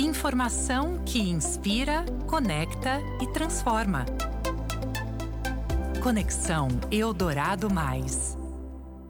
Informação que inspira, conecta e transforma. Conexão Eldorado Mais.